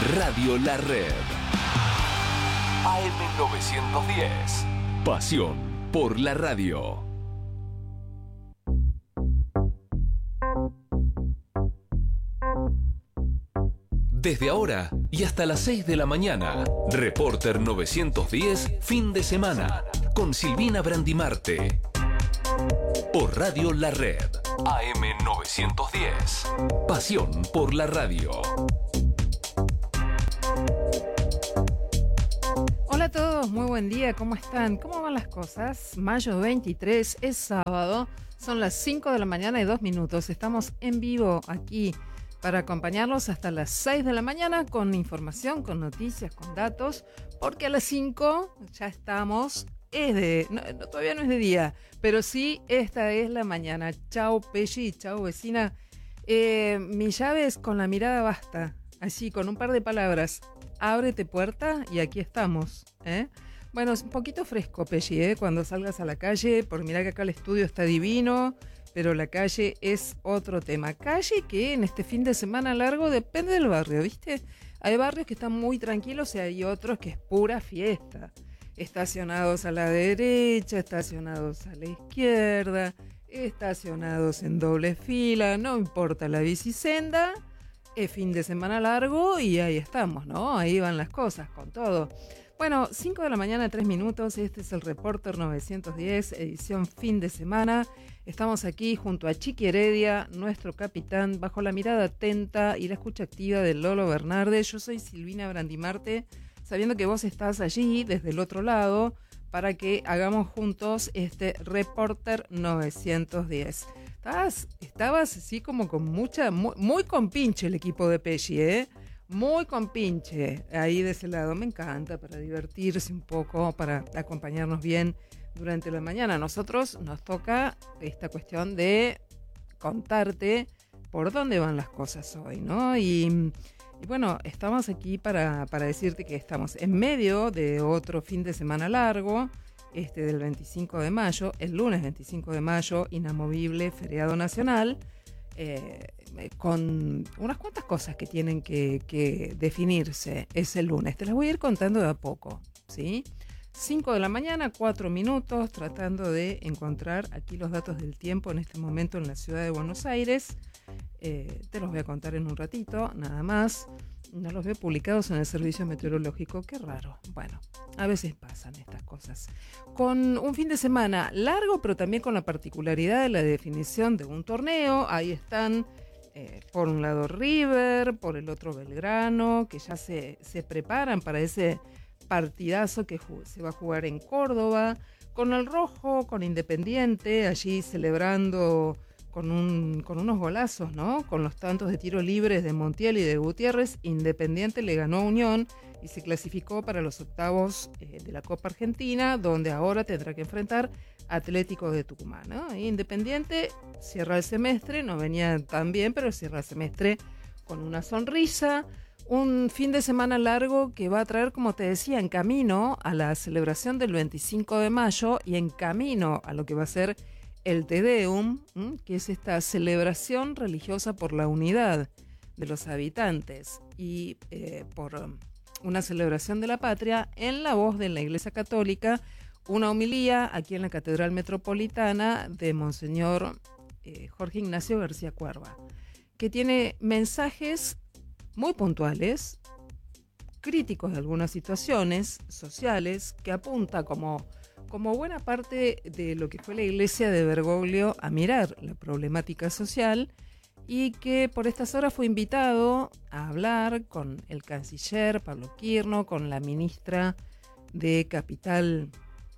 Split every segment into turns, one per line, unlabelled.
Radio La Red. AM910. Pasión por la radio. Desde ahora y hasta las 6 de la mañana, Reporter 910, fin de semana, con Silvina Brandimarte. Por Radio La Red, AM910. Pasión por la radio.
Hola a todos, muy buen día, ¿cómo están? ¿Cómo van las cosas? Mayo 23, es sábado, son las 5 de la mañana y 2 minutos. Estamos en vivo aquí para acompañarlos hasta las 6 de la mañana con información, con noticias, con datos, porque a las 5 ya estamos, todavía no es de día, pero sí, esta es la mañana. Chau Pelli, chau vecina. Mi llave es con la mirada basta, así con un par de palabras. Ábrete puerta y aquí estamos, ¿eh? Bueno, es un poquito fresco, Pelli, cuando salgas a la calle, por mirar que acá el estudio está divino, pero la calle es otro tema. Calle que en este fin de semana largo depende del barrio, ¿viste? Hay barrios que están muy tranquilos y hay otros que es pura fiesta. Estacionados a la derecha, estacionados a la izquierda, estacionados en doble fila, no importa la bicisenda, es fin de semana largo y ahí estamos, ¿no? Ahí van las cosas con todo. Bueno, 5 de la mañana, 3 minutos, este es el Reporter 910, edición fin de semana. Estamos aquí junto a Chiqui Heredia, nuestro capitán, bajo la mirada atenta y la escucha activa de Lolo Bernardes. Yo soy Silvina Brandimarte, sabiendo que vos estás allí, desde el otro lado, para que hagamos juntos este Reporter 910. Estabas así como con muy con pinche el equipo de Pelli, ¿eh? Muy con pinche ahí de ese lado. Me encanta, para divertirse un poco, para acompañarnos bien durante la mañana. A nosotros nos toca esta cuestión de contarte por dónde van las cosas hoy, ¿no? Y bueno, estamos aquí para decirte que estamos en medio de otro fin de semana largo, del 25 de mayo, el lunes 25 de mayo, inamovible, feriado nacional, con unas cuantas cosas que tienen que definirse ese lunes. Te las voy a ir contando de a poco, ¿sí? 5 de la mañana, 4 minutos, tratando de encontrar aquí los datos del tiempo en este momento en la ciudad de Buenos Aires. Te los voy a contar en un ratito, nada más. No los veo publicados en el servicio meteorológico, qué raro. Bueno, a veces pasan estas cosas. Con un fin de semana largo, pero también con la particularidad de la definición de un torneo. Ahí están, por un lado River, por el otro Belgrano, que ya se preparan para ese partidazo que se va a jugar en Córdoba, con el Rojo, con Independiente, allí celebrando con unos golazos, ¿no? Con los tantos de tiro libres de Montiel y de Gutiérrez. Independiente le ganó a Unión y se clasificó para los octavos de la Copa Argentina, donde ahora tendrá que enfrentar Atlético de Tucumán, ¿no? Independiente cierra el semestre, no venía tan bien, pero cierra el semestre con una sonrisa. Un fin de semana largo que va a traer, como te decía, en camino a la celebración del 25 de mayo y en camino a lo que va a ser el Te Deum, que es esta celebración religiosa por la unidad de los habitantes y por una celebración de la patria en la voz de la Iglesia Católica, una homilía aquí en la Catedral Metropolitana de Monseñor Jorge Ignacio García Cuerva, que tiene mensajes muy puntuales, críticos de algunas situaciones sociales, que apunta como buena parte de lo que fue la iglesia de Bergoglio a mirar la problemática social, y que por estas horas fue invitado a hablar con el canciller Pablo Quirno, con la ministra de Capital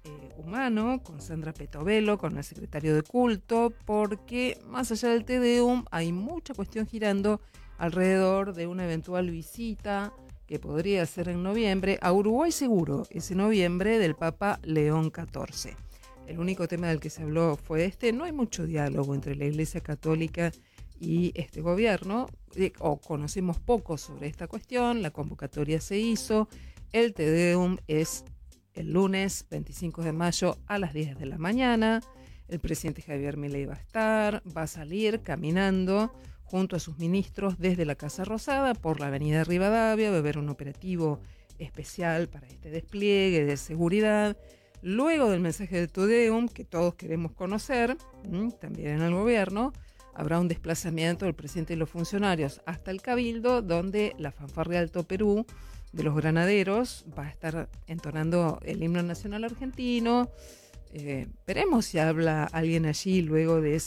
Humano, con Sandra Petovelo, con el secretario de Culto, porque más allá del Te Deum hay mucha cuestión girando alrededor de una eventual visita que podría ser en noviembre a Uruguay, seguro, ese noviembre, del Papa León XIV. El único tema del que se habló fue no hay mucho diálogo entre la Iglesia Católica y este gobierno, o conocemos poco sobre esta cuestión. La convocatoria se hizo, el Te Deum es el lunes 25 de mayo a las 10 de la mañana, el presidente Javier Milei va a salir caminando junto a sus ministros desde la Casa Rosada por la avenida Rivadavia. Va a haber un operativo especial para este despliegue de seguridad. Luego del mensaje de Te Deum, que todos queremos conocer, también en el gobierno, habrá un desplazamiento del presidente y los funcionarios hasta el Cabildo, donde la fanfarria Alto Perú de los granaderos va a estar entonando el himno nacional argentino. Veremos si habla alguien allí luego de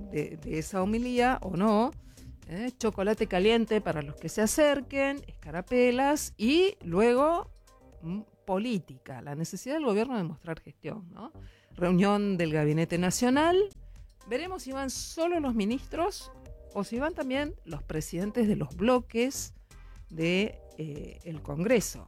esa homilía o no. Chocolate caliente para los que se acerquen, escarapelas y luego política, la necesidad del gobierno de mostrar gestión, ¿no? Reunión del Gabinete Nacional. Veremos si van solo los ministros o si van también los presidentes de los bloques del Congreso.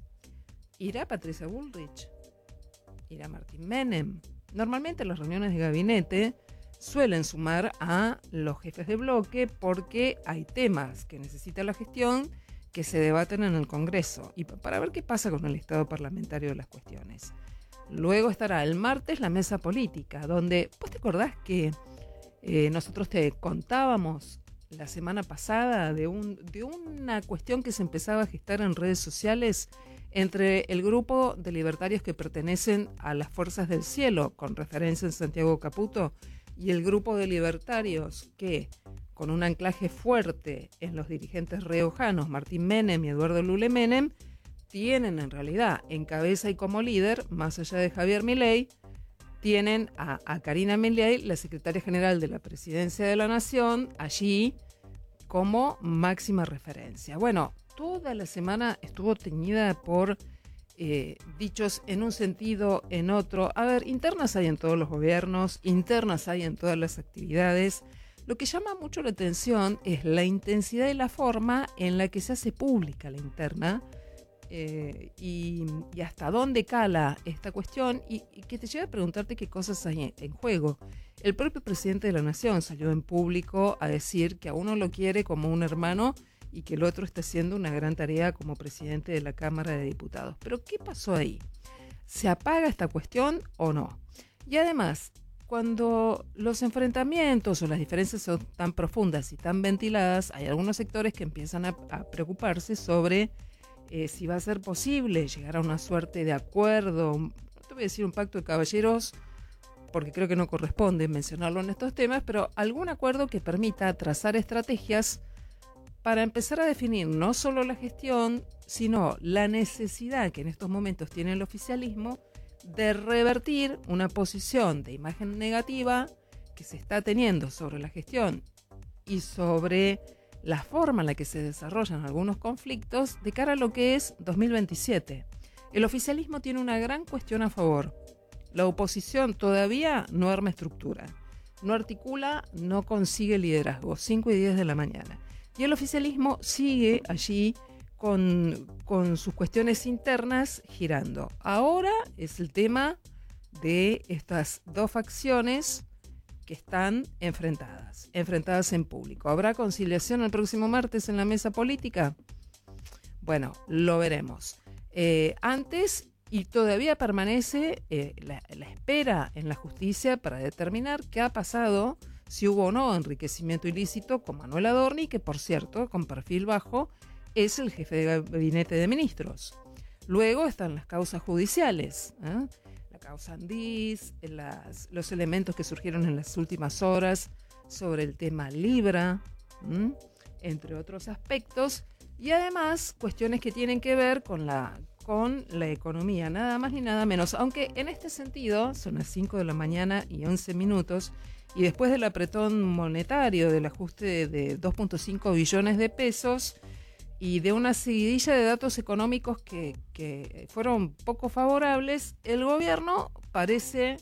¿Irá Patricia Bullrich? ¿Irá Martín Menem? Normalmente las reuniones de gabinete suelen sumar a los jefes de bloque porque hay temas que necesita la gestión que se debaten en el Congreso y para ver qué pasa con el estado parlamentario de las cuestiones. Luego estará el martes la mesa política, donde, ¿vos te acordás que nosotros te contábamos la semana pasada de una cuestión que se empezaba a gestar en redes sociales entre el grupo de libertarios que pertenecen a las Fuerzas del Cielo, con referencia en Santiago Caputo, y el grupo de libertarios que, con un anclaje fuerte en los dirigentes riojanos Martín Menem y Eduardo Lule Menem, tienen en realidad en cabeza y como líder, más allá de Javier Milei, tienen a Karina Milei, la secretaria general de la Presidencia de la Nación, allí como máxima referencia. Bueno, toda la semana estuvo teñida por dichos en un sentido, en otro. A ver, internas hay en todos los gobiernos, internas hay en todas las actividades. Lo que llama mucho la atención es la intensidad y la forma en la que se hace pública la interna y hasta dónde cala esta cuestión y que te lleva a preguntarte qué cosas hay en juego. El propio presidente de la Nación salió en público a decir que a uno lo quiere como un hermano y que el otro está haciendo una gran tarea como presidente de la Cámara de Diputados. Pero ¿qué pasó ahí? ¿Se apaga esta cuestión o no? Y además, cuando los enfrentamientos o las diferencias son tan profundas y tan ventiladas, hay algunos sectores que empiezan a preocuparse sobre si va a ser posible llegar a una suerte de acuerdo, no te voy a decir un pacto de caballeros, porque creo que no corresponde mencionarlo en estos temas, pero algún acuerdo que permita trazar estrategias para empezar a definir no solo la gestión, sino la necesidad que en estos momentos tiene el oficialismo de revertir una posición de imagen negativa que se está teniendo sobre la gestión y sobre la forma en la que se desarrollan algunos conflictos de cara a lo que es 2027. El oficialismo tiene una gran cuestión a favor. La oposición todavía no arma estructura, no articula, no consigue liderazgo, 5 y 10 de la mañana. Y el oficialismo sigue allí con sus cuestiones internas girando. Ahora es el tema de estas dos facciones que están enfrentadas en público. ¿Habrá conciliación el próximo martes en la mesa política? Bueno, lo veremos. Antes, y todavía permanece la espera en la justicia para determinar qué ha pasado, si hubo o no enriquecimiento ilícito con Manuel Adorni, que por cierto, con perfil bajo, es el jefe de gabinete de ministros. Luego están las causas judiciales, la causa Andís, los elementos que surgieron en las últimas horas sobre el tema Libra, entre otros aspectos, y además cuestiones que tienen que ver con la economía, nada más ni nada menos, aunque en este sentido son las 5 de la mañana y 11 minutos, y después del apretón monetario, del ajuste de 2.5 billones de pesos y de una seguidilla de datos económicos que fueron poco favorables, el gobierno parece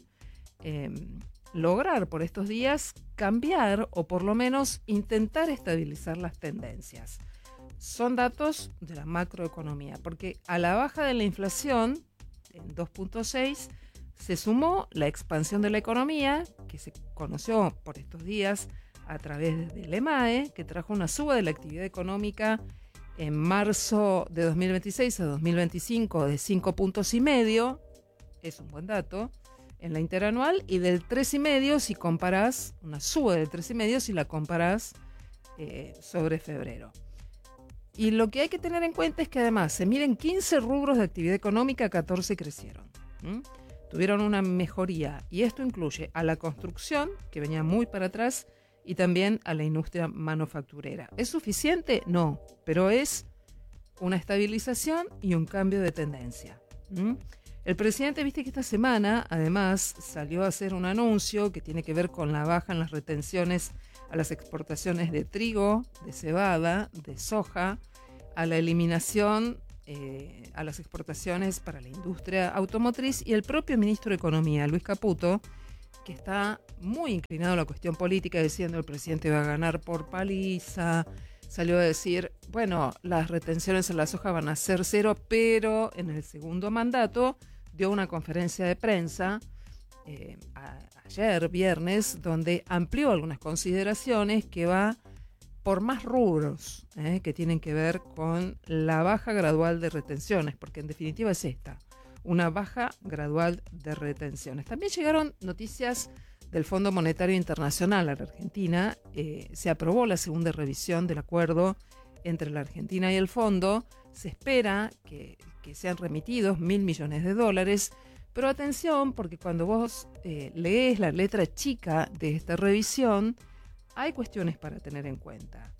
lograr por estos días cambiar o por lo menos intentar estabilizar las tendencias. Son datos de la macroeconomía, porque a la baja de la inflación, en 2.6, se sumó la expansión de la economía, que se conoció por estos días a través del EMAE, que trajo una suba de la actividad económica en marzo de 2026 a 2025 de 5,5 puntos, es un buen dato, en la interanual, y del 3,5 si comparás, una suba del 3,5 si la comparás sobre febrero. Y lo que hay que tener en cuenta es que además se miden 15 rubros de actividad económica, 14 crecieron. Tuvieron una mejoría, y esto incluye a la construcción, que venía muy para atrás, y también a la industria manufacturera. ¿Es suficiente? No, pero es una estabilización y un cambio de tendencia. El presidente, viste que esta semana además salió a hacer un anuncio que tiene que ver con la baja en las retenciones a las exportaciones de trigo, de cebada, de soja, a la eliminación a las exportaciones para la industria automotriz, y el propio ministro de Economía, Luis Caputo, que está muy inclinado a la cuestión política, diciendo el presidente va a ganar por paliza, salió a decir, bueno, las retenciones en la soja van a ser 0, pero en el segundo mandato dio una conferencia de prensa ayer, viernes, donde amplió algunas consideraciones que va por más rubros que tienen que ver con la baja gradual de retenciones, porque en definitiva es esta, una baja gradual de retenciones. También llegaron noticias del Fondo Monetario Internacional a la Argentina. Se aprobó la segunda revisión del acuerdo entre la Argentina y el fondo. Se espera que sean remitidos $1.000 millones, pero atención, porque cuando vos lees la letra chica de esta revisión, hay cuestiones para tener en cuenta.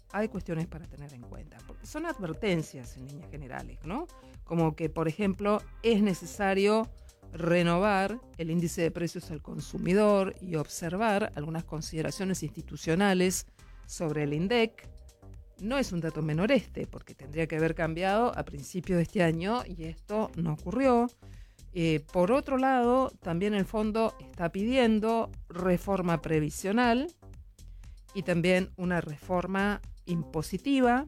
Porque son advertencias en líneas generales, ¿no? Como que, por ejemplo, es necesario renovar el índice de precios al consumidor y observar algunas consideraciones institucionales sobre el INDEC. No es un dato menor porque tendría que haber cambiado a principios de este año y esto no ocurrió. Por otro lado, también el fondo está pidiendo reforma previsional y también una reforma impositiva.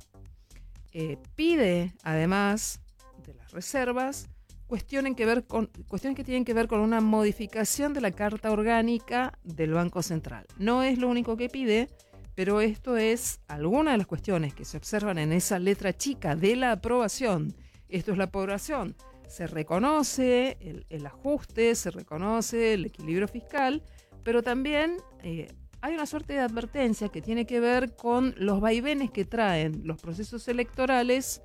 Pide, además de las reservas, cuestiones que tienen que ver con una modificación de la Carta Orgánica del Banco Central. No es lo único que pide, pero esto es alguna de las cuestiones que se observan en esa letra chica de la aprobación. Esto es la aprobación. Se reconoce el ajuste, se reconoce el equilibrio fiscal, pero también hay una suerte de advertencia que tiene que ver con los vaivenes que traen los procesos electorales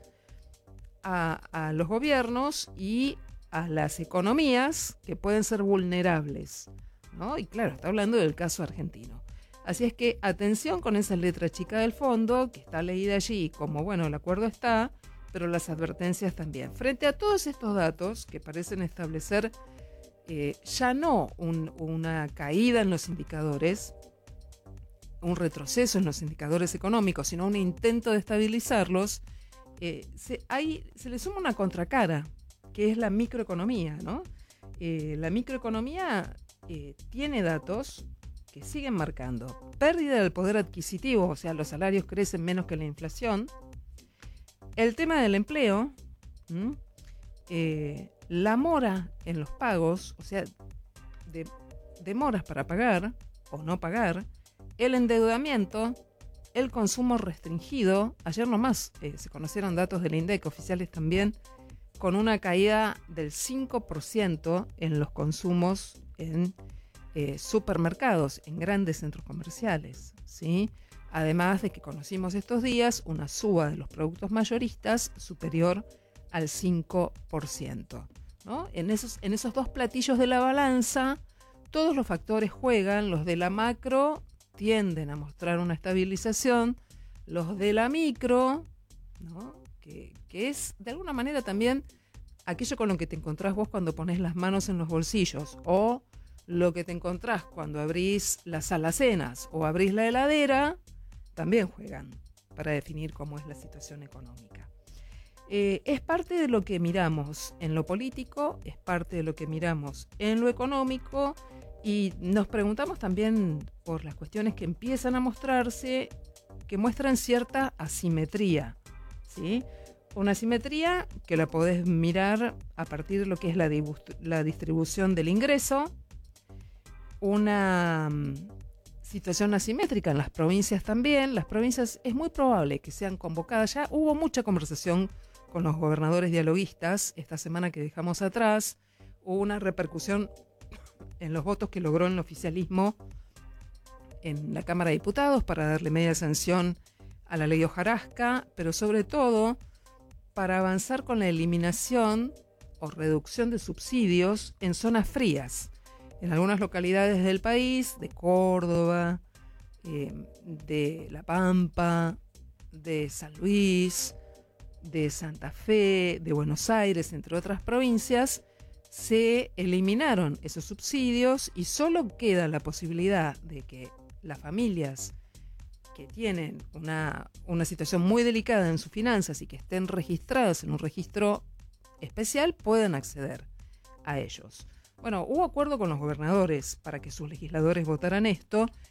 a los gobiernos y a las economías que pueden ser vulnerables, ¿no? Y claro, está hablando del caso argentino. Así es que atención con esa letra chica del fondo, que está leída allí como, bueno, el acuerdo está, pero las advertencias también. Frente a todos estos datos que parecen establecer ya no una caída en los indicadores, un retroceso en los indicadores económicos, sino un intento de estabilizarlos, se le suma una contracara, que es la microeconomía, ¿no? La microeconomía tiene datos que siguen marcando pérdida del poder adquisitivo, o sea, los salarios crecen menos que la inflación, el tema del empleo, la mora en los pagos, o sea, demoras para pagar o no pagar, el endeudamiento, el consumo restringido. Ayer nomás se conocieron datos del INDEC oficiales también, con una caída del 5% en los consumos en supermercados, en grandes centros comerciales, ¿sí? Además de que conocimos estos días una suba de los productos mayoristas superior al 5%, ¿no? En esos dos platillos de la balanza, todos los factores juegan. Los de la macro tienden a mostrar una estabilización, los de la micro, ¿no? que es de alguna manera también aquello con lo que te encontrás vos cuando pones las manos en los bolsillos, o lo que te encontrás cuando abrís las alacenas o abrís la heladera, también juegan para definir cómo es la situación económica. Es parte de lo que miramos en lo político, es parte de lo que miramos en lo económico, y nos preguntamos también por las cuestiones que empiezan a mostrarse, que muestran cierta asimetría, ¿sí? Una asimetría que la podés mirar a partir de lo que es la distribución del ingreso, una situación asimétrica en las provincias también. Las provincias es muy probable que sean convocadas. Ya hubo mucha conversación con los gobernadores dialoguistas esta semana que dejamos atrás. Hubo una repercusión en los votos que logró el oficialismo en la Cámara de Diputados para darle media sanción a la ley hojarasca, pero sobre todo para avanzar con la eliminación o reducción de subsidios en zonas frías. En algunas localidades del país, de Córdoba, de La Pampa, de San Luis, de Santa Fe, de Buenos Aires, entre otras provincias, se eliminaron esos subsidios y solo queda la posibilidad de que las familias que tienen una situación muy delicada en sus finanzas y que estén registradas en un registro especial puedan acceder a ellos. Bueno, hubo acuerdo con los gobernadores para que sus legisladores votaran esto